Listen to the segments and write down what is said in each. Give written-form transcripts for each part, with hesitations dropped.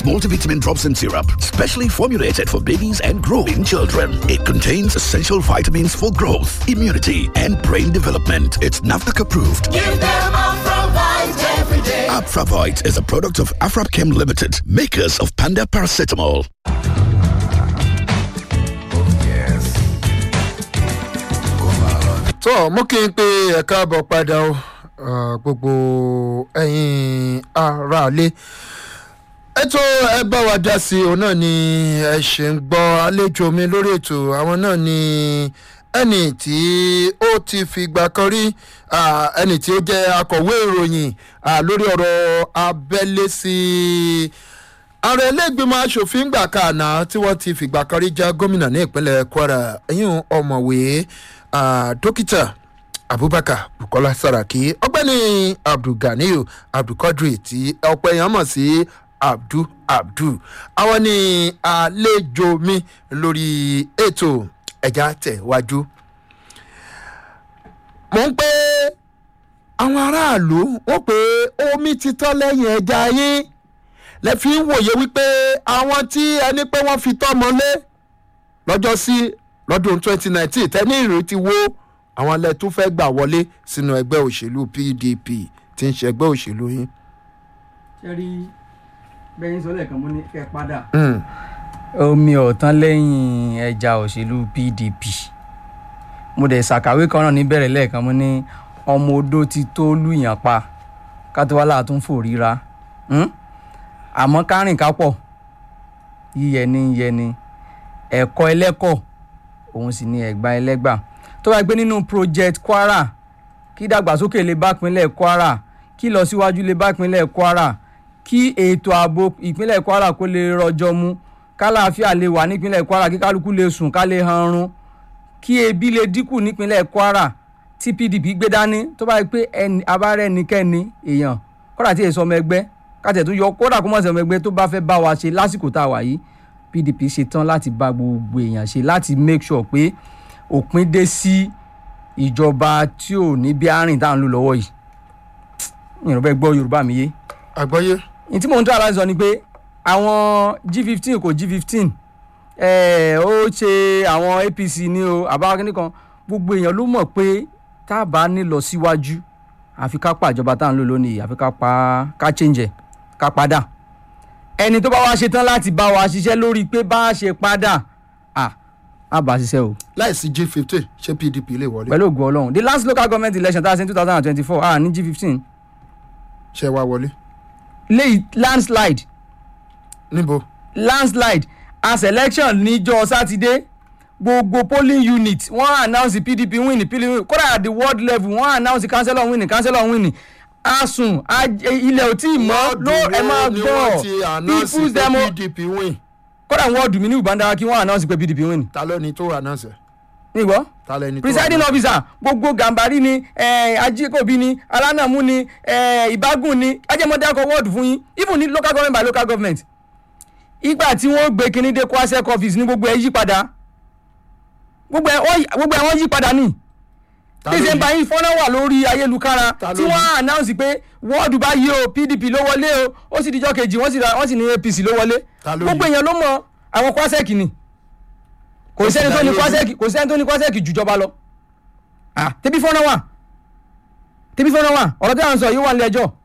multivitamin drops and syrup, specially formulated for babies and growing children. It contains essential vitamins for growth, immunity, and brain development. It's NAFDAC approved. Give them Afravite every day. Afravite is a product of Afrapchem Limited, makers of Panda Paracetamol. So, mo kí n pé ẹ káàbọ̀ padà o gbogbo ẹ̀yin aráalé. Ètò ẹ bá wa dá sí òun náà ni ẹ ṣe ń gbọ́ àlejò mi lórí ètò àwọn náà ni ẹni tí ó ti fìgbà kan rí ẹni tí ó jẹ́ akọ̀wé ìròyìn lórí ọ̀rọ̀ abẹ́lé sí ààrẹ ilé-ìgbìmọ̀ asòfin gbà kànáà tí wọ́n ti fìgbà kan rí jẹ́ gómìnà ní ìpínlẹ̀ Kwara ẹ̀yìn ọ̀mọ̀wé dókítà Abubakar Bukola Saraki ọ̀gbẹ́ni Abdulganiyu Abdulkadri tí ọ̀pọ̀ èèyàn mọ̀ sí Abdul àwọn ni àlejò mi lórí ètò ẹ̀já tẹ̀wájú. Mo ń pé àwọn aráàlú wọ́n pé omi ti tán lẹ́yìn ẹja yín lẹ fi ń wòye wípé àwọn tí ẹni pé wọ́n fi tọ́mọlé lọ́jọ́ sí lọ́dún 2019 tẹ́ni ìrètí wo àwọn ilẹ̀ tó fẹ́ gbà wọlé sínú ẹgbẹ́ òṣèlú PDP tí ń ṣe ẹgbẹ́ òṣèlú yín. ṣe rí bẹ́yìn sọ lẹ́ẹ̀kan mú ní kẹ́ padà. Omi ọ̀tán lẹ́yìn ẹja òṣèlú PDP mo dẹ̀ ṣàkàwé kan náà níbẹ̀rẹ̀ lẹ́ẹ̀kan mú ní ọmọ odó ti tó lùyàn pa kátówálà tún fòríra àmọ́ kárìn kápọ̀ yíyẹni yẹni ẹ̀kọ́ ẹlẹ́kọ̀ òun sì ni ẹ̀gbá ẹlẹ́gbà tó bá gbé nínú project Kwara kí dàgbàsókè lè bá ìpínlẹ̀ Kwara kí lọ síwájú lè bá ìpínlẹ̀ Kwara kí ètò ààbò ìpínlẹ̀ Kwara kó lè rọjọ́ mú kálàáfíà lè wà nípínlẹ̀ Kwara kí kálukú lè sùn ká lè hanrun kí ebi lè dínkù nípínlẹ̀ Kwara tí PDP gbé dání tó bá pé abárẹ́ ẹnikẹ́ni èèyàn kódà tí èso ọmọ ẹgbẹ́ káàtẹ̀ tó yọ kódà kó mọ̀ sí ọmọ ẹgbẹ́ tó bá fẹ́ bá wa ṣe lásìkò tá a wà yìí PDP ṣe tán láti bá gbogbo èèyàn ṣe láti make sure pé òpin dé sí ìjọba tí ò ní bí àárín tá à ń lò lọ́wọ́ yìí ìrọ̀bẹ́ gbọ́ Yorùbá mi yé. Àgbọ́yé. ní tí mò ń tọ́ aláǹsọ ni pé àwọn G15 kò G15 ó ṣe àwọn APC ní o àbáwá kínní kan gbogbo èèyàn ló mọ̀ pé tá a bá ní lọ síwájú àfi ká pa ìjọba tá à ń lò lónìí àfi ká change ká padà ẹni tó bá wá ṣe tán láti bá wa ṣiṣẹ́ lórí pé bá a ṣe padà a bá ṣiṣẹ́ o. láìsí G15 ṣé PDP lè wọlé. pẹ̀lú ògùn Ọlọ́run the last local government election tá a ṣe ní 2024 ní G15. ṣé wàá wọlé. landslide. níbo. landslide as election níjọ́ sátidé gbogbo polling unit wọ́n announce PDP win kódà at the world level wọ́n announce councillor win asun ilẹ̀ ò tí ì mọ́ ló ẹ máa gbọ́ people's demo kódà wọ́n dùn mí ní Uganda kí wọ́n announce pé PDP win. ta ló ní tó announce. nígbọ́ presiding officer gbogbo Gàmbàrí ni Ajíkòbí ni Alánàmú ni Ìbágùn ni ajẹmọdé akọ wọ́ọ̀dù fún yín even ní local government by local government ìgbà tí wọ́n gbé kinní dé Kwasec office ní gbogbo ẹ̀ yí padà gbogbo ẹ̀ wọ́n yí padà ní dísẹ́mbà yìí fọ́nà wà lórí ayélujára tí wọ́n announce pé wọ́ọ̀dù bá yí o PDP ló wọlé o ó sì dijọ́ kejì wọ́n sì ní APC ló wọlé gbogbo èèyàn ló mọ àwọn Kwasec ni kò sẹ́ni tó ní Kwasec jùjọba lọ tẹ́bí fọ́nà wà ọ̀rọ̀ tí a ń sọ yìí wà nílé ẹjọ́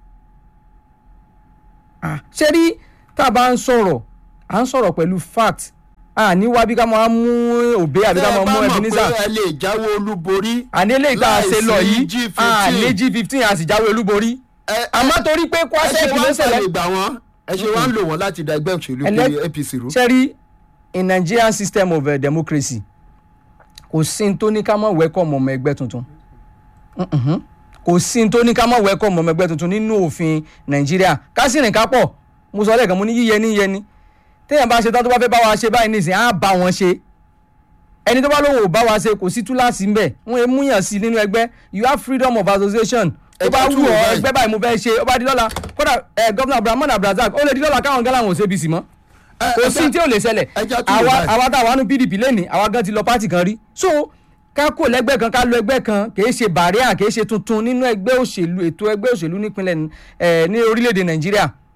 ṣé rí tá a bá ń sọ̀rọ̀ à ń sọ̀rọ̀ pẹ̀lú fact ní wá bí ká máa mú òbí àbí ká máa mú Ebenezer. ẹ bá mọ̀ pé ẹ lè jáwé olúborí. àní lè gbà ṣe lọ yìí ní G15 a sì jáwé olúborí. àmọ́ torí pé Kwasec ló ṣẹlẹ̀. ẹ ṣe wá ń lò wọ́n láti da ẹgbẹ́ òṣèlú APC rú. ṣẹ́rí in Nigerian system of democracy kò sí ní tó ní ká mọ̀ welcome ọmọ ẹgbẹ́ tuntun kò sí ní tó ní ká mọ̀ welcome ọmọ ẹgbẹ́ tuntun nínú òfin Nàìjíríà kásìrìn kápọ̀ mo sọ lẹ́ẹ̀kan mo ní yíyẹni téèyàn bá ṣe tán tó bá fẹ́ bá wa ṣe báyìí nísìnyí á bá wọn ṣe ẹni tó bá lóun ò bá wa ṣe kò sí túláàsì ń bẹ̀ wọ́n mú yàn sí nínú ẹgbẹ́ you have freedom of association tó bá wù ọ́ ẹgbẹ́ báyìí mo fẹ́ ṣe ó bá di lọ́la kódà gọ́vnà Abdulrahman Abdulrazak ó lè di lọ́la káwọn gánà wọn ò ṣe APC mọ́ kò sí tí ò lè ṣẹlẹ̀ àwa táwa nù PDP lẹ́nìí àwa gan ti lọ pátì kan rí so ká kó lẹ́gbẹ́ kan ká lọ ẹgbẹ́ kan kì í ṣe bàríà kì í ṣe tuntun nínú ẹgbẹ́ òṣèlú ètò ẹgbẹ́ òṣèlú nípínlẹ̀ ní orílẹ̀-èdè Nàìjíríà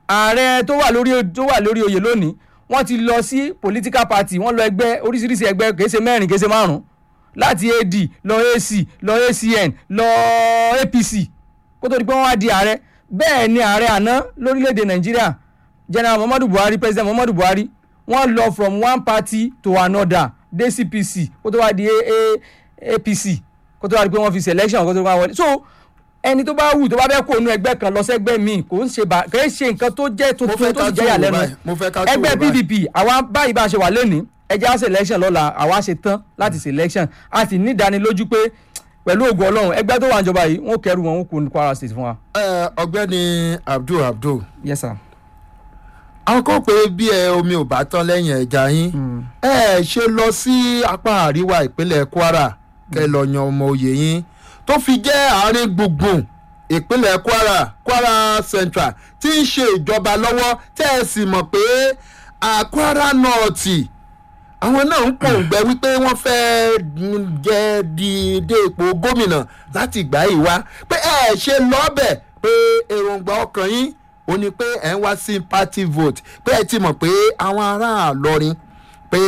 ààrẹ tó wà lórí oyè lónìí wọ́n ti lọ sí political party wọ́n lọ ẹgbẹ́ oríṣiríṣi ẹgbẹ́ kìí ṣe mẹ́rin kìí ṣe márùn-ún láti AD lọ AC lọ ACN lọ APC kó tó di pé wọ́n wá di ààrẹ. Bẹ́ẹ̀ ni ààrẹ àná lórílẹ̀‐èdè Nàìjíríà General Muhammadu Buhari President Muhammadu Buhari wọ́n lọ from one party to another dé CPC kó tó wá di APC kó tó wá di pé wọ́n fi selection kó tó wá wọlé. So ẹni tó bá wù tó bá bẹ́ẹ̀ kó inú ẹgbẹ́ kan lọ sẹ́gbẹ́ míì kò ń ṣe nǹkan tó jẹ́ tuntun tó sì jẹ́ ìyàlẹ́nu. Ẹgbẹ́ PDP àwa báyìí bá a ṣe wà lónìí ẹjẹ́ selection lọ́la àwa ṣe tán láti selection a sì ní ìdánilójú pé pẹ̀lú ògùn Ọlọ́run ẹgbẹ́ tó wà níjọba yìí wọ́n kẹrù wọn kò ní Kwara State fún wa. Ọ̀gbẹ́ni Abdul. Yes sir. àwọn kan pé bí omi ò bá tán lẹ́yìn ẹja yín ṣe lọ sí apá àríwá ìpínlẹ̀ Kwara kẹ́ lọ yan ọmọ oyè yín tó fi jẹ́ àárín gbùngbùn ìpínlẹ̀ Kwara Central tí ń ṣe ìjọba lọ́wọ́ tẹ́ ẹ sì mọ̀ pé Kwara North àwọn náà ń pòǹgbẹ wípé wọ́n fẹ́ jẹ́ dé ipò gómìnà láti ìgbà yìí wá pé ṣe lọ́bẹ̀ pé èròǹgbà ọkàn yín ó ní pé ẹ̀ ń wá sí party vote pé ẹ ti mọ̀ pé àwọn ará Ìlọrin pé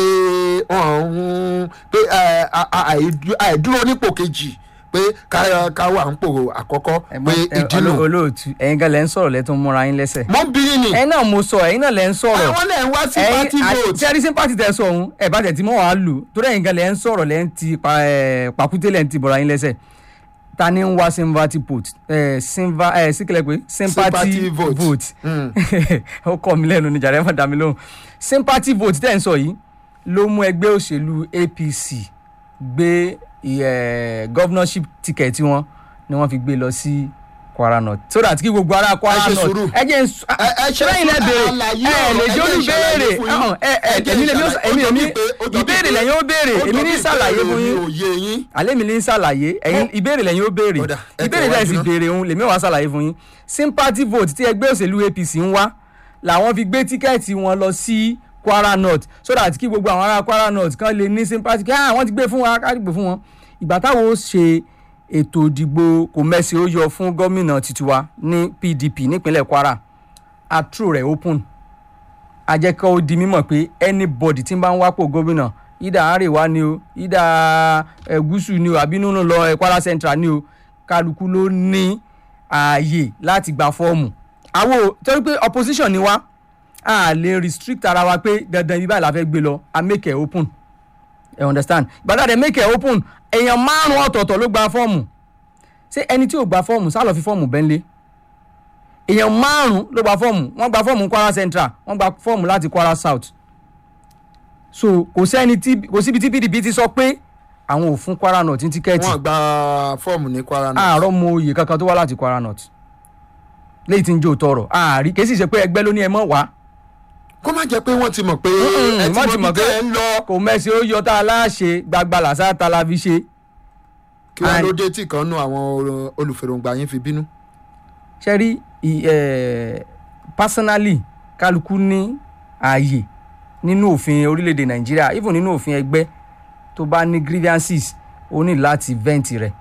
àìdúró nípò kejì pé ká wà ń pò àkọ́kọ́ pé ìdínú. Olóòtú ẹ̀yin gan lẹ́ ń sọ̀rọ̀ lẹ́tún múra yín lẹ́sẹ̀. mo ń bí yín ni. ẹ̀yin náà mo sọ ẹ̀yin náà lẹ́ ń sọ̀rọ̀. àwọn lẹ́ ń wá sí party vote. sẹ́rí sí party tẹ̀ sọ òun ẹ̀ bá tẹ̀ tí mọ́ wàá lù torí ẹ̀yin gan lẹ́ ń sọ̀rọ̀ lẹ́ ń ti pàkúté lẹ́ ń ti bọ̀ra yín lẹ́sẹ̀. Ta ni ń wá sympathy vote síkìlẹ̀ pé sympathy vote ó kọ́ mi lẹ́nu níjà rẹ̀ fún dàmí lóhùn. Sympathy vote tẹ̀ ń sọ yìí ló mú ẹgbẹ́ òṣèlú APC gbé governorship ticket wọn ni wọ́n fi gbé lọ sí Kwara North so that kí gbogbo ará Kwara North ẹ jẹ́ ṣẹ́yìn lẹ́ béèrè lè jẹ́ olùbéèrè ìbéèrè lẹ́yìn ó béèrè èmi ní ṣàlàyé fún yín alẹ́ mi ní ṣàlàyé ìbéèrè lẹ́yìn ó béèrè ìbéèrè lẹ́yìn sì béèrè òun lèmi wá ṣàlàyé fún yín. Sympathy vote tí ẹgbẹ́ òṣèlú APC ń wá làwọn fi gbé tíkẹ́ẹ̀tì wọn lọ sí Kwara North so that kí gbogbo àwọn ará Kwara North kan lè ní sympathy kí wọ́n ti gbé fún wa ká gbé fún wọn. Ìgbà táwọn ó ṣe ètò ìdìbò kò mẹ́sì ó yọ fún gómìnà titiwa ní PDP nípínlẹ̀ Kwara àtrò rẹ̀ open ajẹ́kọ́ ó di mímọ̀ pé anybody tí ń bá ń wápò gómìnà ìdá àríwá ni o ìdá gúúsù ni o àbí nínú lọ Kwara Central ni o kálukú ló ní ààyè láti gba fọ́ọ̀mù. àwọn torí pé opposition ni wá a lè restrict ara wa pé dandan ibi báyìí la fẹ́ gbé lọ a make it open you understand gbàdá dẹ̀ make it open èèyàn 5 ọ̀tọ̀ọ̀tọ̀ ló gba fọ́ọ̀mù ṣé ẹni tí ò gba fọ́ọ̀mù sá lọ fi fọ́ọ̀mù bẹ́ńlé èèyàn 5 ló gba fọ́ọ̀mù wọ́n gba fọ́ọ̀mù Kwara Central wọ́n gba fọ́ọ̀mù láti Kwara South so kò síbi tí PDP ti sọ pé àwọn ò fún Kwara North ní tíkẹ́ẹ̀tì wọ́n gba fọ́ọ̀mù ní Kwara North àárọ̀ mọ oyè kankan tó wá láti Kwara North léyìí tí ń jó tọrọ àárí kì í sì ṣe pé ẹgbẹ́ ló ní ẹ mọ́ wá kó má jẹ́ pé wọ́n ti mọ̀ pé ẹ ti mọ̀ pé ẹ ń lọ. kò mẹ́sì ó yọ tá a láṣẹ gbagba làṣà tá a la fi ṣe. kí wọ́n ló dé tí kan nú àwọn olùfèròǹgbà yín fi bínú. ṣe rí personally kálukú ní ààyè nínú òfin orílẹ̀-èdè Nàìjíríà even nínú òfin ẹgbẹ́ tó bá ní grievances ó ní láti vent rẹ̀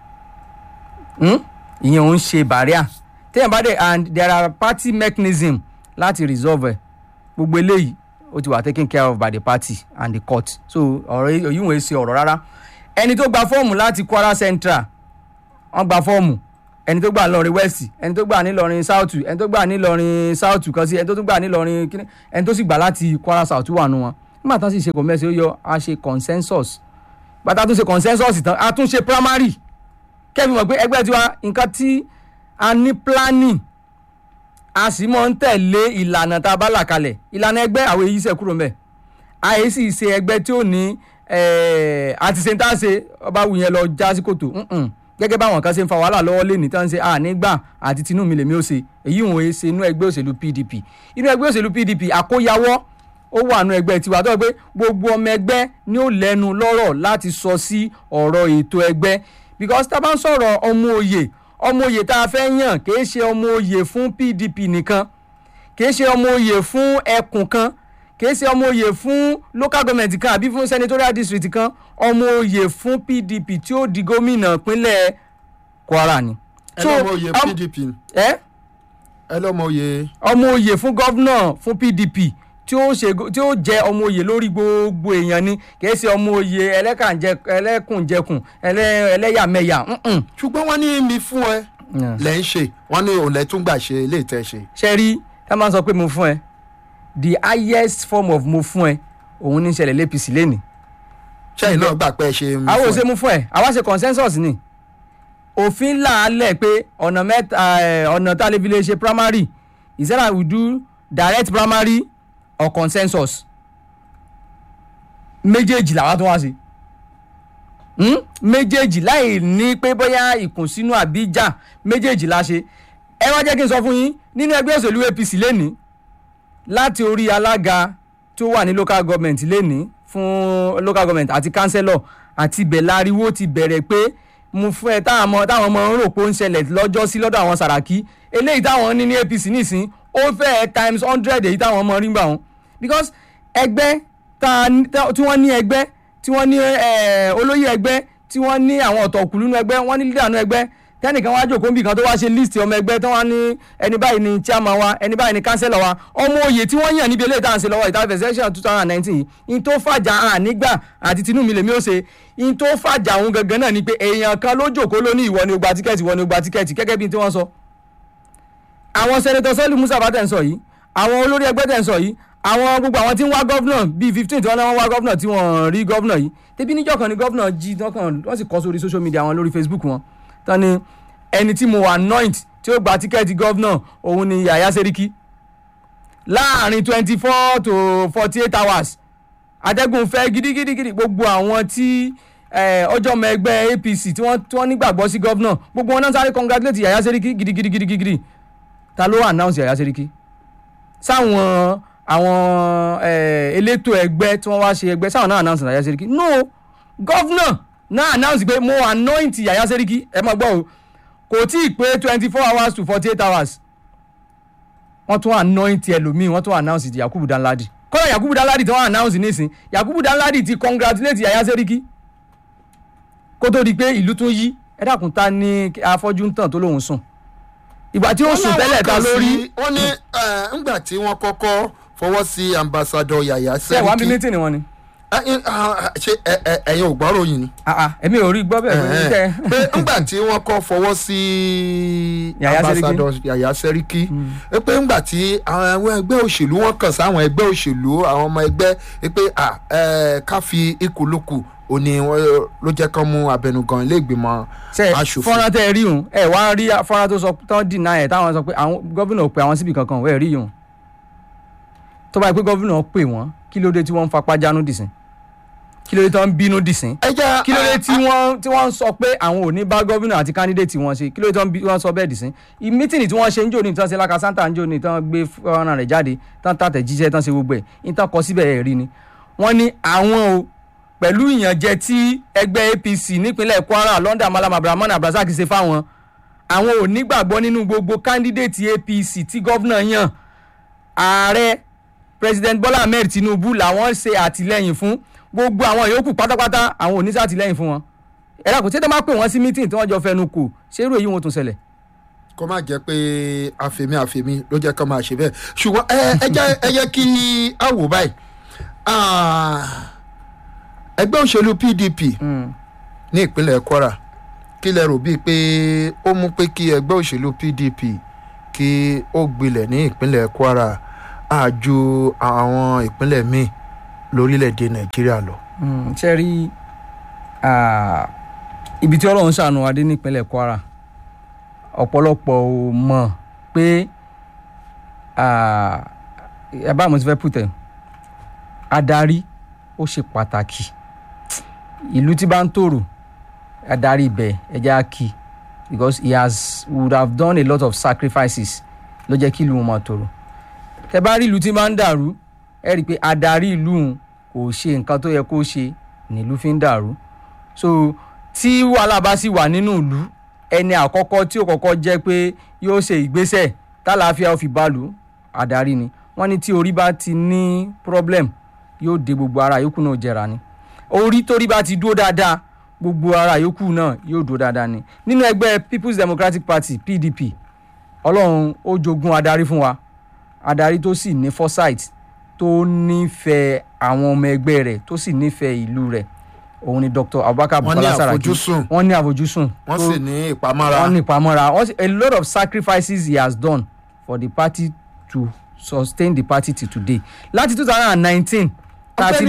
ìyẹn ò ń ṣe barrier tẹ́yìn bá dé and there are party mechanism láti resolve ẹ̀ gbogbo eléyìí ó ti wà taken care of by the party and the court so ọ̀rọ̀ yìí wọ́n ṣe ọ̀rọ̀ rárá ẹni tó gba fọ́ọ̀mù láti Kwara Central wọ́n gba fọ́ọ̀mù ẹni tó gbà nílọrin West ẹni tó gbà nílọrin South ẹni tó gbà nílọrin South kan sí ẹni tó tún gbà nílọrin kíní ẹni tó sì gbà láti Kwara South wà nù wọn nígbà tán sì ṣe kọ̀mẹ́sì ó yọ a ṣe consensus bàtà tún ṣe consensus tán a tún ṣe primary kẹ́mi mọ̀ pé ẹgbẹ́ tiwa nǹkan tí a ní planning a sì mọ̀ ń tẹ̀lé ìlànà tá a bá là kalẹ̀ ìlànà ẹgbẹ́ àwọn èyí ṣe kúrò mẹ́ àyè sì ṣe ẹgbẹ́ tí ò ní àti ṣe ń tá a ṣe ọba wù yẹn lọ já sí kòtò gẹ́gẹ́ báwọn kan ṣe ń fa wàhálà lọ́wọ́ lé ní tán ṣe ànígbà àti tinú mi lèmi ó ṣe èyí òun ṣe inú ẹgbẹ́ òṣèlú PDP inú ẹgbẹ́ òṣèlú PDP àkóyawọ́ ó wà nù ẹgbẹ́ tiwa tó yẹ pé gbogbo ọmọ ẹgbẹ́ ni ó lẹ́nu lọ́rọ̀ láti sọ sí ọ̀rọ̀ ètò ẹgbẹ́ because tá a bá ń sọ̀rọ̀ ọmọ òye tá a fẹ́ yàn kìí ṣe ọmọ òye fún PDP nìkan kìí ṣe ọmọ òye fún ẹkùn kan kìí ṣe ọmọ òye fún local government kan àbí fún senatorial district kan ọmọ òye fún PDP tí ó di gómìnà ìpínlẹ̀ Kwara ni. ẹ lọ́mọ òye PDP ẹ lọ́mọ oyè. ọmọ oyè fún gọ́vnà fún PDP tí ó jẹ́ ọmọ oyè lórí gbogbo èèyàn ni kìí ṣe ọmọ oyè ẹlẹ́kùnjẹkùn ẹlẹ́yàmẹ̀yà. ṣùgbọ́n wọ́n ní mi fún ẹ lẹ́ ń ṣe wọ́n ní òun lẹ́ tún gbà ṣe ilé ìtẹ́ ṣe. ṣe rí ẹ máa sọ pé mo fún ẹ the highest form of mo fún ẹ òun ní ṣẹlẹ̀ l'APC lẹ́nìí. ṣẹ́yìn náà gbà pé ẹ ṣe mi fún ẹ. àwọn ò ṣe mú fún ẹ àwa ṣe consensus ni òfin làálẹ̀ pé ọ̀nà tá a lè fi lè ṣe primary is that we do direct primary or consensus méjèèjì làwa tó wá sí méjèèjì láì ní pé bóyá ìkùnsínú àbí ìjà méjèèjì la ṣe ẹ wá jẹ́ kí n sọ fún yín nínú ẹgbẹ́ òṣèlú APC lẹ́nìí láti orí alága tó wà ní local government lẹ́nìí fún local government àti councillor àti bẹ̀láriwo ti bẹ̀rẹ̀ pé mo fún ẹ táwọn ọmọ ń rò pé ó ń ṣẹlẹ̀ lọ́jọ́ sí lọ́dọ̀ àwọn Sàràkí eléyìí táwọn ní APC nísìn ó fẹ́ times 100 èyí táwọn ọmọ rí gbà wọn because ẹgbẹ́ tí wọ́n ní ẹgbẹ́ tí wọ́n ní olóyè ẹgbẹ́ tí wọ́n ní àwọn ọ̀tọ̀kùlú nínú ẹgbẹ́ wọ́n ní lídà nínú ẹgbẹ́ tẹ́nìkan wá jókòó níbi kan tó wá ṣe list ọmọ ẹgbẹ́ tí wọ́n ní ẹni báyìí ni chairman wa ẹni báyìí ni councillor wa ọmọ oyè tí wọ́n yàn níbi eléyìí tá à ń ṣe lọ́wọ́ ìtàfẹ́ section 2019 yìí in tó fàjà ànígbà àti tinúmi lèmi ó ṣe in tó fàjà òun gangan náà ni pé èèyàn kan ló jókòó ló ní ìwọ ni ó gba tíkẹ́ẹ̀tì ìwọ ni ó gba tíkẹ́ẹ̀tì gẹ́gẹ́ bí tí wọ́n sọ. àwọn sẹ́nẹ́tọ̀ Sọ́lú Musa bá tẹ̀ ń sọ yìí àwọn olórí ẹgbẹ́ tẹ̀ ń sọ yìí àwọn gbogbo àwọn tí ń wá gọ́vnà bíi 15 tí wọ́n náà wá gọ́vnà tí wọ́n rí gọ́vnà yìí tẹ́bí níjọ́ kan ní gọ́vnà jí wọ́n sì kọ́ sórí social media wọn lórí Facebook wọn tán ni ẹni tí mo anoint tí ó gba tíkẹ́ẹ̀tì gọ́vnà òun ni Yàyà Sẹ́ríkì láàrin 24 to 48 hours atẹ́gùn fẹ́ gidigidi gbogbo àwọn tí ọjọ́ ọmọ ẹgbẹ́ APC tí wọ́n nígbàgbọ́ sí gọ́vnà gbogbo wọn náà sáré congratulate Yàyà Sẹ́ríkì gidigidi ta ló announce Yàyà Sẹ́ríkì sáwọn àwọn elétò ẹgbẹ́ tí wọ́n wá ṣe ẹgbẹ́ sáwọn náà announce Yàyà Sẹ́ríkì no gọ́vnà náà announce pé mo anoint Yàyà Sẹ́ríkì ẹ máa gbọ́ o kò tí ì pé 24 hours to 48 hours wọ́n tún anoint ẹlòmíì wọ́n tún announce ti Yakubu Danladi kọ́lá Yakubu Danladi tí wọ́n announce nísìn Yakubu Danladi ti congratulate Yàyà Sẹ́ríkì kó tó di pé ìlú tún yí ẹ dákun ta ní afọ́jú ń tàn tó lóun sùn ìgbà tí ó sùn tẹ́lẹ̀ ta lórí. wọ́n ní ńgbà tí wọ́n kọ́kọ́ fọwọ́ sí ambassador Yàyà Sẹ́ríkì. ṣé wàá bí mítìnì wọn ni. ṣé ẹ̀yin ò gbọ́rọ̀ yìí ni. èmi ò rí gbọ́ bẹ́ẹ̀ pé ńgbà tí wọ́n kọ́ fọwọ́ sí ambassador Yàyà Sẹ́ríkì pé ńgbà tí àwọn ẹgbẹ́ òṣèlú wọn kàn sáwọn ẹgbẹ́ òṣèlú àwọn ọmọ ẹgbẹ́ pé ká fi ikùlùkù òní wọn ló jẹ́ kán mú abẹnugan ilé ìgbìmọ̀ aṣòfin. fọ́nrán tẹ́ ẹ rí òun ẹ wá rí fọ́nrán tó sọ tán dìnnà ẹ̀ táwọn sọ pé àwọn gómìnà ò pè àwọn síbi kankan ẹ rí òun tó bá yẹ pé gómìnà pè wọ́n kí ló dé tí wọ́n ń fapá jánu dìsín kí ló dé tí wọ́n ń bínú dìsín kí ló dé tí wọ́n sọ pé àwọn ò ní bá gómìnà àti candidate wọn ṣe kí ló dé tí wọ́n sọ bẹ́ẹ̀ dìsín mítìnì tí wọ́n ṣe ń jò ní ìtàn ṣe lákàsántà ń jò ní ìtàn gbé fọ́nrán rẹ̀ jáde tán tàtẹ̀ jíṣẹ́ tán ṣe gbogbo ẹ̀ ìtàn kọ síbẹ̀ ẹ̀ rí ni wọ́n ní àwọn o pẹ̀lú ìyànjẹ tí ẹgbẹ́ APC nípínlẹ̀ Kwara London Malam Abdulrahman Abdulrasaq ṣe fáwọn àwọn ò nígbàgbọ́ nínú gbogbo candidate APC tí gọ́vnà yàn ààrẹ President Bola Ahmed Tinubu làwọn ṣe àtìlẹ́yìn fún gbogbo àwọn yòókù pátápátá àwọn ò ní ṣàtìlẹ́yìn fún wọn ẹ̀rọ kò tí tó máa pè wọ́n sí meeting tí wọ́n jọ fẹnu kò ṣé irú èyí wọn tún ṣẹlẹ̀. kó má jẹ́ pé àfẹ̀mí ló jẹ́ kó máa ṣe bẹ́ẹ̀ ṣùgbọ́n ẹ jẹ́ kí a wò báyìí ẹgbẹ́ òṣèlú PDP ní ìpínlẹ̀ Kwara kí lẹ rò bíi pé ó mú pé kí ẹgbẹ́ òṣèlú PDP kí ó gbilẹ̀ ní ìpínlẹ̀ Kwara àjù àwọn ìpínlẹ̀ míì lórílẹ̀‐èdè Nàìjíríà lọ. ṣe rí ibi tí Ọlọ́run ṣàánú adé nípínlẹ̀ Kwara ọ̀pọ̀lọpọ̀ ò mọ̀ pé ẹ bá mo ti fẹ́ pùtẹ́ adarí ó ṣe pàtàkì ìlú tí bá ń tòrò adarí ibẹ̀ ẹja kí because he would have done a lot of sacrifices ló jẹ́ kí ìlú wọn máa tòrò tẹ bá rí ìlú tí máa ń dàrú ẹ rí i pé adarí ìlú kò ṣe nǹkan tó yẹ kó ṣe nílùú fi ń dàrú so tí wàhálà bá sì wà nínú ìlú ẹni àkọ́kọ́ tí ó kọ́kọ́ jẹ́ pé yóò ṣe ìgbésẹ̀ tálàáfíà ó fi bá lù adarí ni wọ́n ní tí orí bá ti ní problem yóò dé gbogbo ara yòókù náà jẹrà ni orí torí bá ti dúró dáadáa gbogbo ara yòókù náà yóò dúró dáadáa ni nínú ẹgbẹ́ People's Democratic Party PDP ọlọ́run ó jogún adarí fún wa, adarí tó sì ní foresight, tó nífẹ̀ẹ́ àwọn ọmọ ẹgbẹ́ rẹ̀, tó sì nífẹ̀ẹ́ ìlú rẹ̀, òun ni Dr. Abubakar Bukola Saraki. Wọ́n ní àfojúsùn, wọ́n sì ní ìpamọ́ra. wọ́n ní ìpamọ́ra. A lot of sacrifices he has done for the party to sustain the party till today. Láti 2019 láti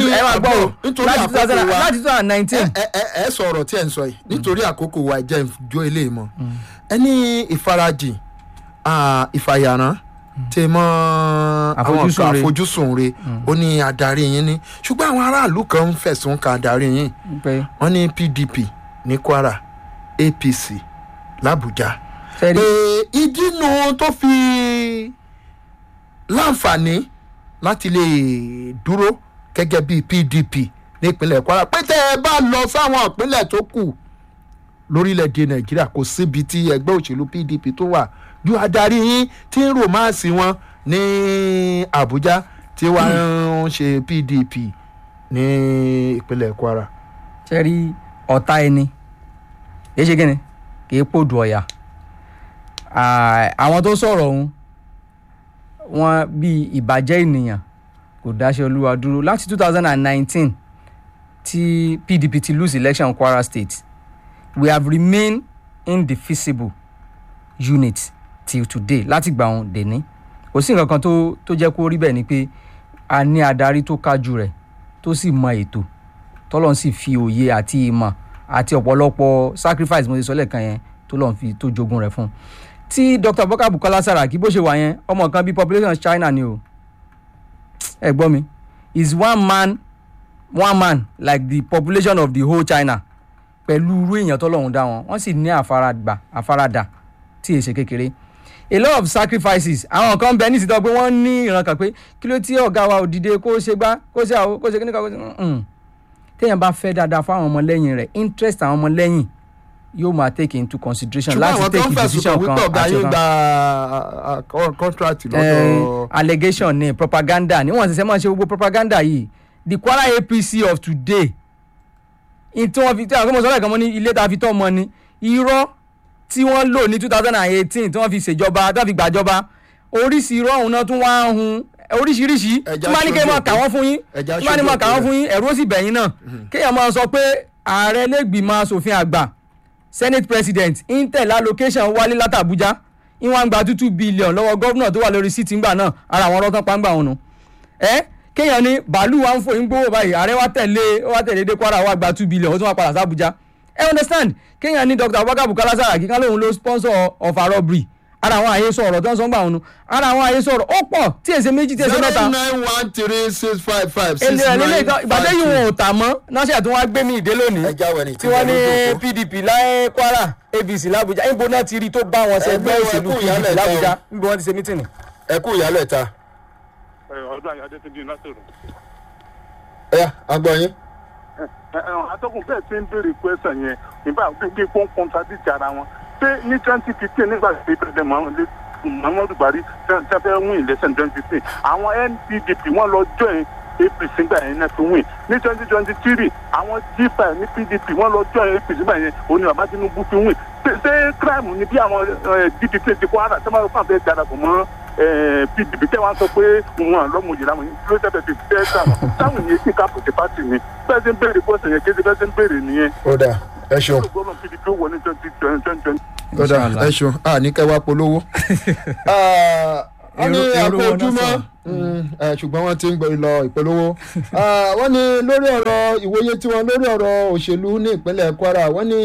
2019. ẹ sọ̀rọ̀ tí ẹ ń sọ yìí nítorí àkókò wa jẹ́ ìjọ ilé ìmọ̀ ẹ ní ìfarajìn ìfàyàrán tẹ mọ́ àwọn kan àfojúsùn rẹ̀ ó ní adarí yín ní ṣùgbọ́n àwọn aráàlú kan ń fẹ̀sùn kan adarí yín wọ́n ní PDP ní Kwara, APC l'Abuja pé ìdínú tó fi láǹfààní láti lè dúró gẹ́gẹ́ bí PDP nípínlẹ̀ Kwara pé tẹ́ ẹ bá lọ sáwọn ìpínlẹ̀ tó kù lórílẹ̀‐èdè Nàìjíríà kò síbi tí ẹgbẹ́ òṣèlú PDP tó wà ju adarí yín tí ń rọ̀máàsì wọn ní Àbújá tí wọ́n ń ṣe PDP ní ìpínlẹ̀ Kwara. ṣe rí ọ̀tá ẹni kì í ṣe kíni kì í pòdù ọ̀yà. àwọn tó sọ̀rọ̀ ọ̀hún wọn bí ìbàjẹ́ ènìyàn kò dáṣẹ́ olúwa dúró. Láti 2019 tí PDP ti lose election Kwara State, we have remained indefeasible unit till today. Láti gbà wọn dèní kò sí nǹkan kan tó jẹ́ kó rí bẹ́ẹ̀ ni pé a ní adarí tó kájú rẹ̀ tó sì mọ ètò tọ́lọ́n sì fi òye àti ìmọ̀ àti ọ̀pọ̀lọpọ̀ sacrifice mo ti sọ lẹ́ẹ̀kan yẹn tó lọ́n fi tó jogún rẹ̀ fún un. Tí Dr. Abubakar Bukola Saraki bó ṣe wà yẹn ọmọ kan bí population China ni o, ẹ gbọ́ mi, is one man like the population of the whole China pẹ̀lú irú èèyàn tọ́lọ́run dá wọn, wọ́n sì ní àfaradà tí èsè kékeré. A lot of sacrifices. Àwọn kan bẹ ní ìsìtọ́ pé wọ́n ní ìran kan pé kí ló tí ọ̀gá wa ò dìde kó ṣe gbá kó ṣe àwọ̀ kó ṣe kíníkà kó ṣe téèyàn bá fẹ́ dáadáa fún àwọn ọmọlẹ́yìn rẹ̀, interest àwọn ọmọlẹ́yìn yóò máa take into consideration láti take decision kan àti kan. Allegation ni propaganda ni wọ́n ṣẹ̀ṣẹ̀ máa ṣe gbogbo propaganda yìí. The Kwara APC of today tí wọ́n fi tí àwọn ọmọ sọ́lá ìkànnì ilé tá a fi tọ́ ọmọ ni irọ́ tí wọ́n lò ní 2018 tí wọ́n fi ṣèjọba tí wọ́n fi gbàjọba, oríṣi irọ́ ọ̀hún náà tún wá ń hun oríṣiríṣi. Tí wọ́n ní kéèyàn máa kà wọ́n fún yín, tí wọ́n ní máa kà wọ́n fún yín, ẹ̀rú ó sì bẹ̀yìn náà. Kéèyàn máa sọ pé ààrẹ lẹ́gbìmọ̀ asòfin àgbà senate president intel allocation wálé látàbújá ìwọ̀n gba 2 billion lọ́wọ́ gọ́vnà tó wà lórí síìtì ńgbà náà, ara àwọn ọlọ́tàn pàǹgbà wọn nù. Kéèyàn ní bàálù wa ń fò ń gbówó báyìí, ààrẹ wa tẹ̀lé dé Kwara wa gba 2 billion ó tún wá padà sábújá. Understand? Kéèyàn ní Dr. Abubakar Bukola Saraki kan lóun ló sponsor of a robbery, ara àwọn àhesọ ọ̀rọ̀ tó ń sọ ń gbà wọn nu, ara àwọn àhesọ ọ̀rọ̀ ó pọ̀ tí èsè méjì tí èsè mẹ́ta. 09136556955. ìgbàdé yìí wọn ò tà mọ́ náṣẹ́ tí wọ́n á gbé mi ìdè lónìí tí wọ́n ní PDP láyé Kwara, APC l'Abuja, níbo náà ti rí tó bá wọn ṣe ẹgbẹ́ òṣèlú PDP l'Abuja níbo wọ́n ti ṣe mítìnì. ẹ kú ìyálẹ̀ ta. ọdún àyàdé ti di lásìrò. ẹ agbọ yín. atọ́kùn bẹ́ẹ̀ ti ń béèrè kwẹ́sàn yẹn nígbà gbígbé fún kọ́ńtàdìtì ara wọn pé ní 2015 nígbà tí pẹ̀lẹ́ Muhammadu Buhari tẹ́fẹ́ win election 2015 àwọn NPDP wọ́n lọ join APC nígbà yẹn náà fi win ní 2023 àwọn G5 ní PDP wọ́n lọ join APC nígbà yẹn òní bàbá Tinubu fi win ṣé crime ni bí àwọn DPP ti kó ara tẹ́ máa fà bẹ́ẹ̀ darapọ̀ mọ́ PDP tẹ́ wọ́n sọ pé wọn lọ́mọdé láwọn yìí ló tẹ́ bẹ́ẹ̀ fi fẹ́ sáwọn yìí sì kápò ti pàtì ni bẹ́ẹ̀ ti ń béèrè pọ́sẹ̀ yẹn kéde bẹ́ẹ̀ ti ń béèrè nìyẹn. ó dà ẹ ṣeun. ó dà ẹ ṣeun ní kẹ́ wá polówó. wọ́n ní àpò ojúmọ́ ṣùgbọ́n wọ́n ti ń gbé lọ ìpolówó. wọ́n ní lórí ọ̀rọ̀ ìwòye tiwọn lórí ọ̀rọ̀ òṣèlú ní ìpínlẹ̀ Kwara, wọ́n ní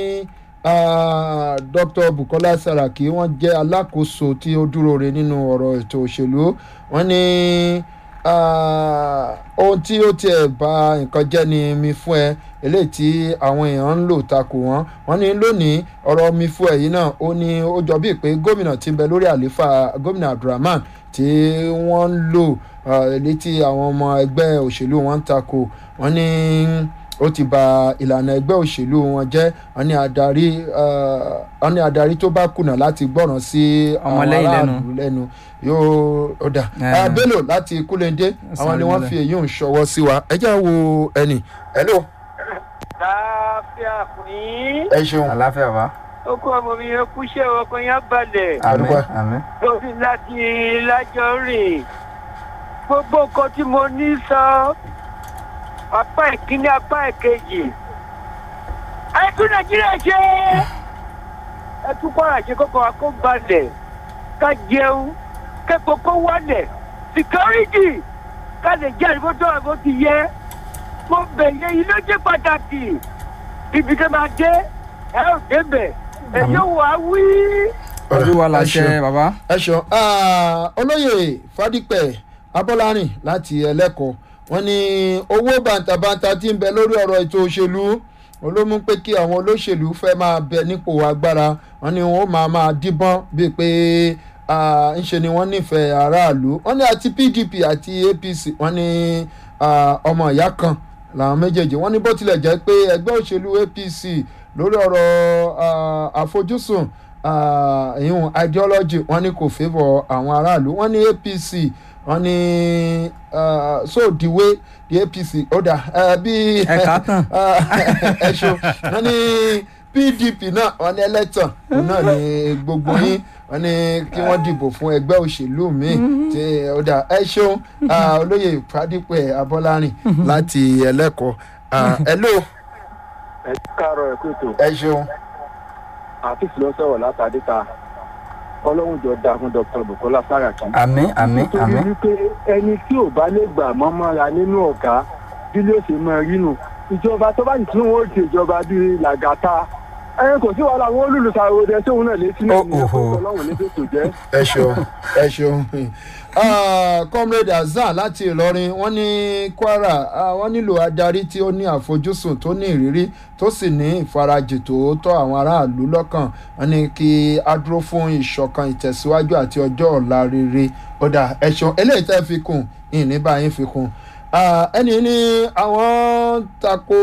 Dr. Bukola Saraki wọ́n jẹ́ alákòóso tí ó dúró re nínú ọ̀rọ̀ ètò òṣèlú. Wọ́n ní ohun tí ó tiẹ̀ bà nǹkan jẹ́ ni mi fún ẹ eléyìí tí àwọn èèyàn ń lò takò wọ́n. Wọ́n ní lónìí ọ̀rọ̀ mi fún ẹ yìí náà ó ní ó jọ bíi pé gómìnà tí ń bẹ lórí àlééfà gómìnà Abdulrahman tí wọ́n ń lò létí àwọn ọmọ ẹgbẹ́ òṣèlú wọn ń takò. Wọ́n ní ó ti bà ìlànà ẹgbẹ́ òṣèlú wọn jẹ́. Wọ́n ní adarí tó bá kùnà láti gbọ́ràn sí àwọn aráàlú lẹ́nu yóò ọ̀dà. Bello láti Kúlẹ̀ndé àwọn ni wọ́n fi èyí ń ṣọwọ́ sí wa. ẹ jẹ́ wo ẹnì. hello. àlàáfíà fún yín. ẹ ṣeun. àlàáfíà wa. okú ọmọ mi yẹn kúṣẹ́ ọkọ yẹn balẹ̀. àmín. lórí láti lájọ rìn gbogbo nǹkan tí mo ní sọ apá ìkíní apá ìkejì ẹtún nàìjíríà ṣe ẹtún kwara ṣe kókò wa kó balẹ̀ ká jẹun kẹ́kọ̀ọ́ kó wálẹ̀ security ká lè jẹ́ àdúgbò tó wà bó ti yẹ mo bẹ̀yẹ yìí ló jẹ́ pàtàkì ibi tẹ́ máa dé ẹ ò débẹ̀ ẹ yóò wá wí. olúwa láṣẹ bàbá. ẹ ṣeun olóyè fadípẹ̀ abọ́lárìn láti ẹlẹ́kọ̀ọ́ wọn ní owó bàǹtàbàǹtà tí ń bẹ lórí ọ̀rọ̀ ètò òṣèlú olómú pé kí àwọn olóṣèlú fẹ́ máa bẹ nípò agbára wọn ní wọn ó máa díbọ́n bíi pé ńṣe ni wọ́n nífẹ̀ẹ́ aráàlú wọ́n ní àti pdp àti apc wọ́n ní ọmọ ìyá kan làwọn méjèèjì wọ́n ní bó tilẹ̀ jẹ́ pé ẹgbẹ́ òṣèlú apc lórí ọ̀rọ̀ àfojúsùn ìhun ideology wọ́n ní kò favour àwọn aráàlú wọ́n ní apc wọ́n ní so the way the apc ó dà bí ẹ̀ka tán ẹ̀ṣọ́ wọ́n ní pdp náà wọ́n ní ẹlẹ́tàn náà ní gbogbo yín wọ́n ní kí wọ́n dìbò fún ẹgbẹ́ òṣèlú míì tí ó dà ẹ̀ṣọ́ olóyè fadípẹ̀ abọ́lárìn láti ẹlẹ́kọ̀ọ́ hello. ẹ káàárọ̀ ẹ kú ètò. ẹ ṣeun. àfíìsì ló sọ̀rọ̀ látàdé ta ọlọ́run jọ dáa fún dr bukola saraki. àmín. nítorí wípé ẹni tí ò bá lè gbà mọ́mọ́ra nínú ọ̀gá bí ló ṣe máa rí nù ìjọba tó bá sì tún wọn ó di ìjọba bíi làgàtà ẹni kò sí wàhálà àwọn olùlùsàròdẹ tóun náà létí náà ní ẹ̀kọ́ ọlọ́run ní tètò jẹ́. ẹ ṣeun comrade azan láti ìlọrin wọ́n ní kwara wọ́n nílò adarí tí ó ní àfojúsùn tó ní ìrírí tó sì ní ìfarajì tòótọ́ àwọn aráàlú lọ́kàn wọ́n ní kí a dúró fún ìṣọ̀kan ìtẹ̀síwájú àti ọjọ́ ọ̀la rere ọ̀dà ẹ̀ṣọ́ eléyìí tẹ́ fi kún ìní báyìí fi kún ẹni ní àwọn tako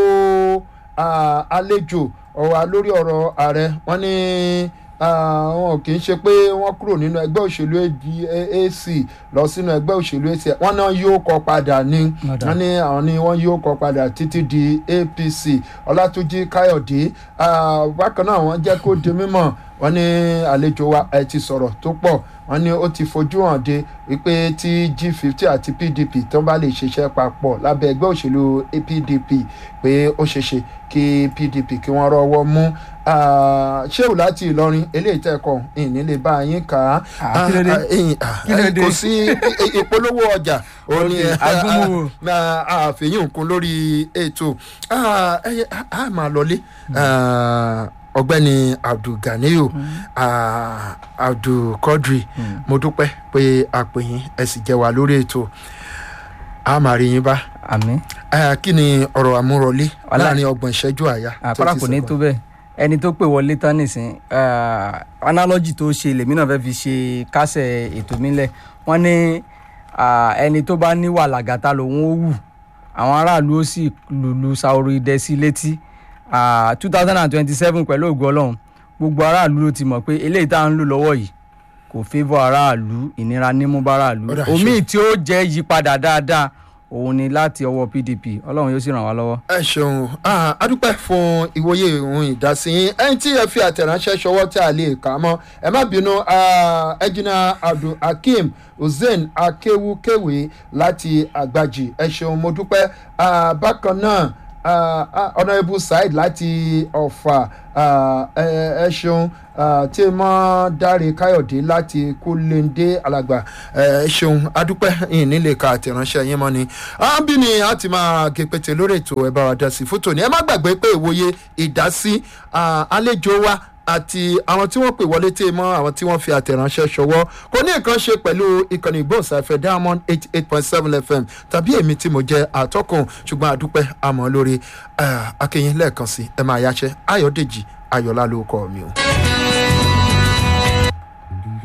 àlejò ọ̀wà lórí ọ̀rọ̀ ààrẹ wọ́n ní wọn kì í ṣe pé wọ́n kúrò nínú ẹgbẹ́ òṣèlú ac lọ sínú ẹgbẹ́ òṣèlú ac wọ́n náà yóò kọ padà ní wọ́n ní àwọn ni wọ́n yóò kọ padà títí di apc ọlátúnjí káyọ̀dé bákan náà wọ́n jẹ́ kó di mímọ̀ wọ́n ní àlejò wa ẹ ti sọ̀rọ̀ tó pọ̀ wọ́n ní ó ti fojú hàn dé wípé tí g50 àti pdp tó bá lè ṣiṣẹ́ papọ̀ lábẹ́ ẹgbẹ́ òṣèlú pdp pé ó ṣeéṣe kí pdp kí wọ́n rọ́wọ́ mú ṣéwù láti ìlọrin eléyìí tẹ́kọ̀ ìnílẹ̀ bá yín kà á kò sí ìpolówó ọjà òní àfihàn kún lórí ètò a máa lọlé ọ̀gbẹ́ni abdulganiyu abdulkadri mo dúpẹ́ pé a pè yín ẹ sì jẹ́ wa lórí ètò a máa rí yín bá. àmín. kí ni ọ̀rọ̀ àmúrọ̀lé láàrin ọgbọ̀n ìṣẹ́jú àyà. àpárá kò ní tó bẹ́ẹ̀ ẹni tó pè wọlé tán nìsín analogy tó ṣe lèmi náà fẹ́ fi ṣe kásẹ̀ ètò mi lẹ̀ wọ́n ní ẹni tó bá ní wàlàgàtà lòun ó wù àwọn aráàlú ó sì lùlù sàórò idẹ sí létí 2027 pẹ̀lú ògo ọlọ́run gbogbo aráàlú ló ti mọ̀ pé eléyìí tá à ń lò lọ́wọ́ yìí kò favour aráàlú ìnira nímú bá aráàlú omi tí ó jẹ́ yípadà dáadáa òun ni láti ọwọ́ pdp ọlọ́run yóò sì ràn wá lọ́wọ́. ẹ ṣeun adúpẹ́ fún ìwòye ìhun ìdásíyín ẹni tí ẹ fi àtẹ̀ránṣẹ́ ṣọwọ́ tí a lè kà á mọ́ ẹ má bínú ẹjìnà abdul hakeem hussein akéwúkéwé láti àgbàjì ẹ ṣeun mo dúpẹ́ bákan náà honourable saheed láti ọ̀fà ẹ ṣeun tí mọ́ dáre káyọ̀dé láti kúlẹ̀ndé alàgbà ẹ ṣeun adúpẹ́ yìí nílé ka àtẹ̀ránṣẹ́ yín mọ́ ni bí ni a ti máa gé pété lórí ètò ẹ bá wa dá sí fótó ni ẹ má gbàgbé pé ìwòye ìdásí àlejò wa àti àwọn tí wọ́n pè wọlé tí mọ́ àwọn tí wọ́n fi àtẹ̀ránṣẹ́ ṣọwọ́ kò ní nǹkan ṣe pẹ̀lú ìkànnì ìgbóhùnsáfẹ́ diamond 88.7 fm tàbí èmi tí mo jẹ́ àtọ́kùn ṣùgbọ́n àdúpẹ́ àmọ́ lórí akínyìn lẹ́ẹ̀kan sí ẹ máa yáṣẹ́ ayọ̀dèjì ayọ̀lá ló kọ́ mi o.